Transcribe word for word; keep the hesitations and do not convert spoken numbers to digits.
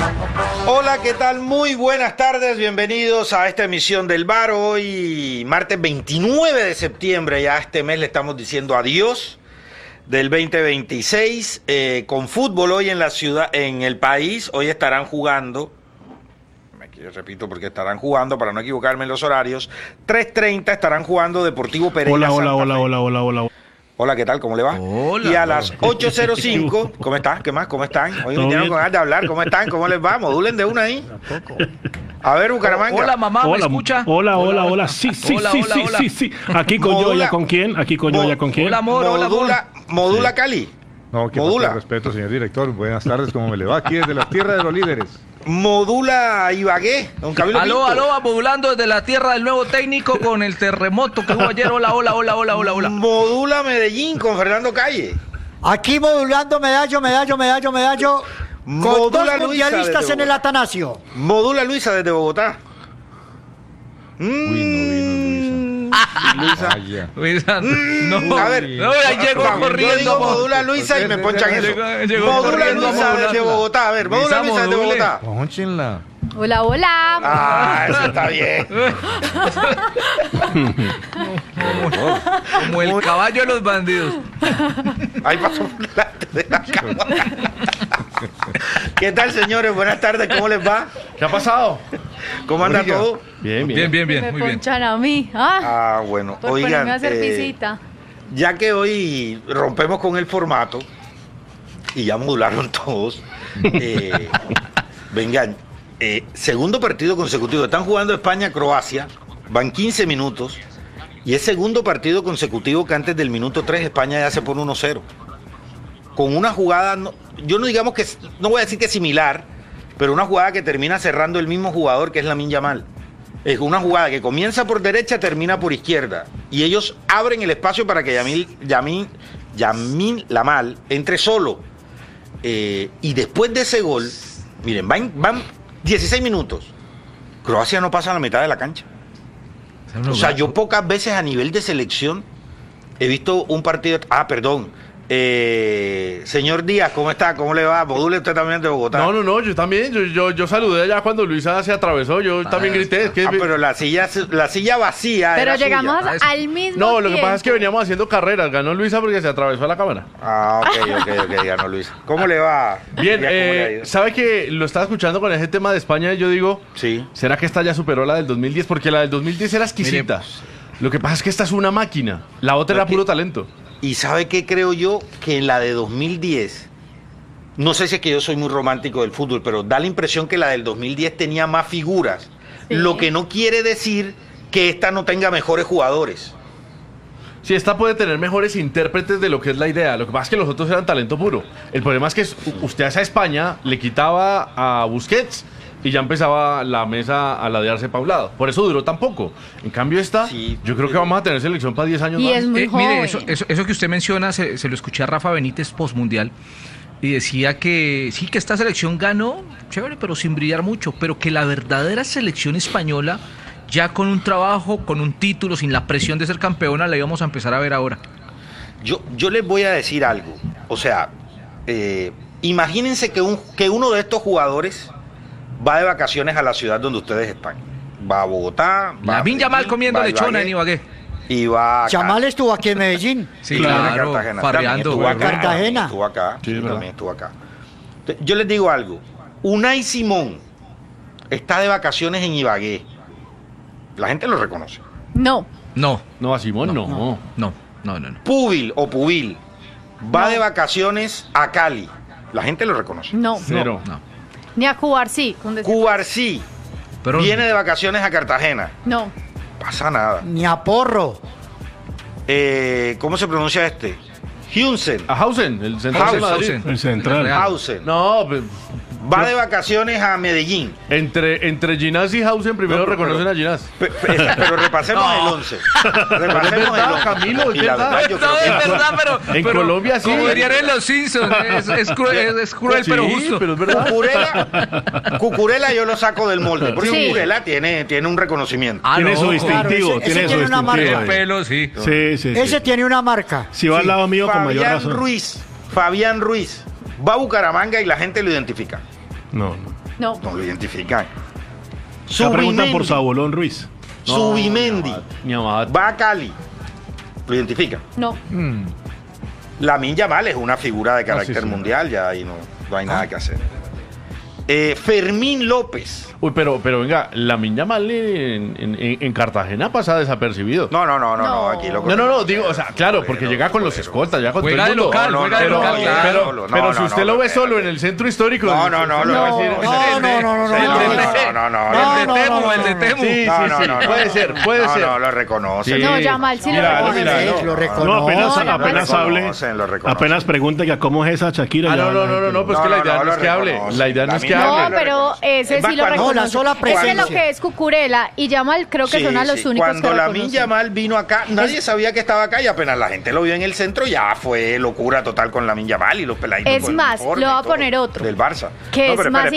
Hola, ¿qué tal? Muy buenas tardes, bienvenidos a esta emisión del Bar. Hoy, martes veintinueve de septiembre, ya este mes le estamos diciendo adiós del veinte veintiséis, eh, con fútbol hoy en la ciudad, en el país. Hoy estarán jugando, yo repito porque estarán jugando, para no equivocarme en los horarios, tres treinta estarán jugando Deportivo Pereira. Hola, Santa hola, hola, Fe. hola, hola, hola. Hola, ¿qué tal? ¿Cómo le va? Hola. Y a las ocho cero cinco, ¿cómo estás? ¿Qué más? ¿Cómo están? Hoy me tienen con ganas de hablar. ¿Cómo están? ¿Cómo les va? Modulen de una ahí. A ver, Bucaramanga. Hola, mamá, ¿me Hola, escucha? hola, hola, hola. Sí, sí, Hola, sí, hola, sí, hola. sí, sí. Aquí con Modula. Yoya, ¿con quién? Aquí con Mo- Yoya, ¿con quién? Hola, amor, hola, amor. Modula, Modula Cali. No, que Modula. falta de respeto, señor director. Buenas tardes, ¿cómo me le va? Aquí desde la tierra de los líderes. Modula Ibagué, don Camilo Aló, Pinto. aló, modulando desde la tierra del nuevo técnico con el terremoto que hubo ayer. Hola, hola, hola, hola, hola, hola. Modula Medellín con Fernando Calle. Aquí modulando medallo, medallo, medallo, medallo. Con Modula dos Luisa mundialistas desde en el Bogotá. Atanasio. Modula Luisa desde Bogotá. Uy, no vino Luisa. Vaya. Luisa, no, A ver, no, ahí llegó vamos, corriendo. Yo digo amor. Modula Luisa y me ponchan eso. Llegó- llegó Modula corriendo a Luisa desde modularla. Bogotá. A ver, Modula Luisa, Luisa desde module. Bogotá. Pónchenla. Hola, hola. Ah, eso está bien. Como el caballo de los bandidos. Ahí pasó por delante de la cámara. ¿Qué tal, señores? Buenas tardes, ¿cómo les va? ¿Qué ha pasado? ¿Cómo anda Oiga. todo? Bien, Bien, bien, bien, Me muy bien. ponchan a mí. Ah, Ah, bueno. por Oigan, ponerme a hacer eh, visita. ya que hoy rompemos con el formato y ya modularon todos, eh, vengan, eh, segundo partido consecutivo. Están jugando España-Croacia, van quince minutos y es segundo partido consecutivo que antes del minuto tres España ya se pone uno cero. Con una jugada, no- yo no digamos que, no voy a decir que similar, pero una jugada que termina cerrando el mismo jugador que es Lamine Yamal. Es una jugada que comienza por derecha, termina por izquierda. Y ellos abren el espacio para que Yamil, Yamil, Yamil Lamal entre solo. Eh, y después de ese gol, miren, van, van dieciséis minutos. Croacia no pasa a la mitad de la cancha. O sea, yo pocas veces a nivel de selección he visto un partido... Ah, perdón. Eh, señor Díaz, ¿cómo está? ¿Cómo le va? Module usted también de Bogotá. No, no, no, yo también, yo, yo, yo saludé allá cuando Luisa se atravesó, yo también grité. Es que, Ah, pero la silla, la silla vacía Pero era llegamos suya. Ah, eso. al mismo no, lo que tiempo. pasa es que veníamos haciendo carreras, ganó Luisa porque se atravesó a la cámara. Ah, ok, ok, ok, ganó Luis. ¿Cómo le va? Bien, Díaz, ¿cómo le ha eh, ido? ¿sabe que lo estaba escuchando con ese tema de España y yo digo, Sí. ¿será que esta ya superó la del dos mil diez? Porque la del dos mil diez era exquisita. Lo que pasa es que esta es una máquina, la otra No, era es que- puro talento. ¿Y sabe qué creo yo? Que en la de dos mil diez, no sé si es que yo soy muy romántico del fútbol, pero da la impresión que la del dos mil diez tenía más figuras. Sí. Lo que no quiere decir que esta no tenga mejores jugadores. Sí, esta puede tener mejores intérpretes de lo que es la idea. Lo que pasa es que los otros eran talento puro. El problema es que s- usted a esa España le quitaba a Busquets y ya empezaba la mesa a ladearse para un lado. Por eso duró tan poco. En cambio esta, Sí, yo creo que pero- vamos a tener selección para diez años Y más. es muy Eh, joven. mire, eso, eso, eso que usted menciona, se, se lo escuché a Rafa Benítez postmundial y decía que sí, que esta selección ganó, chévere, pero sin brillar mucho, pero que la verdadera selección española, ya con un trabajo, con un título, sin la presión de ser campeona, la íbamos a empezar a ver ahora. Yo, yo les voy a decir algo. O sea, eh, imagínense que, un, que uno de estos jugadores va de vacaciones a la ciudad donde ustedes están. Va a Bogotá. va a Lamine Yamal Medellín, comiendo va a lechona en Ibagué, Ibagué. Y va a Yamal estuvo aquí en Medellín. Sí, Claro, claro, en Cartagena. farreando. También estuvo acá. Cartagena. también Estuvo acá. Sí, sí, ¿verdad? también estuvo acá. Entonces, yo les digo algo. Unai Simón está de vacaciones en Ibagué. La gente lo reconoce. No. No, No, a Simón no. no, no, no, no. Pubil o Pubil va No. de vacaciones a Cali. La gente lo reconoce. No. Cero. No, Ni a jugar, sí. Con decir- Cubarsí pero viene de vacaciones a Cartagena. No. Pasa nada. Ni a Porro. Eh, ¿Cómo se pronuncia este? Hunsen. A Hausen, el central de Hausen. Madrid. Hausen. El central. Real. Hausen. No, pues, Va de vacaciones a Medellín. entre, entre Ginás y Hausen primero No, pero- reconocen pero- a Ginás. Pe- pe- Pero repasemos No. el once. Repasemos es verdad, el once. Camilo, es Y la verdad. yo No, creo que- es verdad, pero... En pero Colombia sí. Como dirían en Los Simpsons, es, es cruel, es, es cruel Sí, pero justo. pero es verdad. Cucurella, Cucurella yo lo saco del molde. Porque Sí. Cucurella tiene, tiene un reconocimiento. Ah, Tiene no, su con- distintivo, Claro, ese- tiene ese su tiene una distintivo. marca. el pelo, sí. Sí, sí, sí. Ese tiene una marca. Si va al lado mío con mayor Fabián razón. Ruiz. Fabián Ruiz. Va a Bucaramanga y la gente lo identifica. No, no. No. No lo identifican. Se preguntan por Subimendi. Sabolón Ruiz. Subimendi. Mi amada. Va a Cali. Lo identifican. No. Lamin Yamal es una figura de carácter sí, sí. mundial, ya ahí no, no hay nada que hacer. Eh, Fermín López. Uy, pero, pero venga, Lamine Yamal en, en, en Cartagena pasa desapercibido. No, no, no, no, no, No. aquí lo No, no, no, digo, o sea, claro, porque Bueno, llega con los bueno. escoltas, ya con todo Juega el de mundo. local, No, no, juega no, de pero, no, local. no, claro. pero, no, no, pero no, si no, usted no, lo ve no, solo no. en el centro histórico. No, no, no, se no, va a decir, no, es no, el de- no, no, no, es no, el no, de- no, no, no, El no, de no, Temu, no, el de no, Temu. Sí, sí, No, no, sí, no, no, puede no, ser, no, puede no, ser. No, lo reconoce. Sí. No, Yamal sí lo Míralo, reconoce. míralo. Lo reconoce. No, apenas, No, ya apenas lo hable. reconocen, lo reconocen. Apenas pregunte que cómo es esa Shakira. Ah, ya no, no, la no, no, gente- no, pues No, que la no, idea no, no lo es que hable. reconoce. La idea no es que Lamine No, Yamal hable. lo pero reconoce. ese Es más, sí lo cuando- reconoce. No, la sola Ese es lo presencia. que es Cucurella y Yamal creo que Sí, son a los sí. únicos Cuando que Lamine reconocen. Yamal vino acá, nadie sabía que estaba acá y apenas la gente lo vio en el centro, ya fue locura total con Lamine Yamal y los peladitos Es con el más, uniforme le voy y a todo poner otro. Del Barça. Que No, es pero más espere,